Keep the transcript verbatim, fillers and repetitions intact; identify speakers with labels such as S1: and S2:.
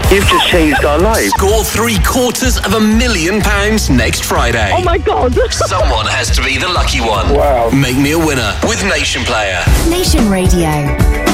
S1: You've just changed our lives.
S2: Score three quarters of a million pounds next Friday.
S3: Oh my God.
S2: Someone has to be the lucky one.
S1: Wow.
S2: Make me a winner with Nation Player.
S4: Nation Radio.